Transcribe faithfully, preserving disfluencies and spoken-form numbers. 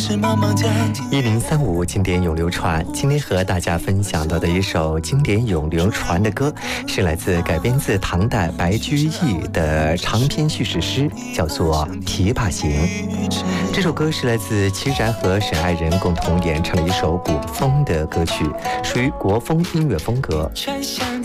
一零三五经典永流传，今天和大家分享到的一首经典永流传的歌，是来自改编自唐代白居易的长篇叙事诗，叫做《琵琶行》。这首歌是来自齐然和沈爱人共同演唱的一首古风的歌曲，属于国风音乐风格。